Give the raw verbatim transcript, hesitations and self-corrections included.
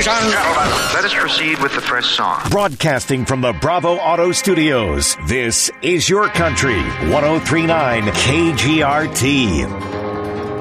and gentlemen, let us proceed with the first song. Broadcasting from the Bravo Auto Studios, this is Your Country, one oh three point nine K G R T.